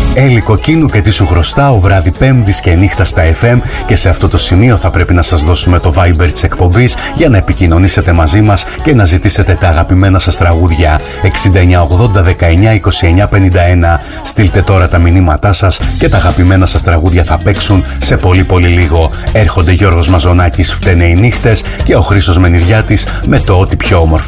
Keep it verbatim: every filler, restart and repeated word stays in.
Έλλη Κοκκίνου και τι σου χρωστάω, βράδυ Πέμπτης και νύχτα στα εφ εμ, και σε αυτό το σημείο θα πρέπει να σας δώσουμε το Viber της εκπομπής για να επικοινωνήσετε μαζί μας και να ζητήσετε τα αγαπημένα σας τραγούδια. εξήντα εννιά ογδόντα δεκαεννιά είκοσι εννιά πενήντα ένα. Στείλτε τώρα τα μηνύματά σας και τα αγαπημένα σας τραγούδια θα παίξουν σε πολύ πολύ λίγο. Έρχονται Γιώργος Μαζονάκης, φταίνε οι νύχτες, και ο Χρήστος Μενιδιάτης με το ό,τι πιο όμορφο.